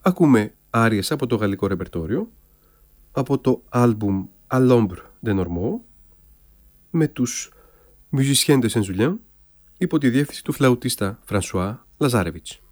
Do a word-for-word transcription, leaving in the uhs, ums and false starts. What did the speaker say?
Ακούμε άριες από το γαλλικό ρεπερτόριο, από το άλμπουμ À l'ombre de Normaux, με τους Musiciens de Saint-Julien, υπό τη διεύθυνση του φλαουτίστα Φρανσουά Λαζάρεβιτς.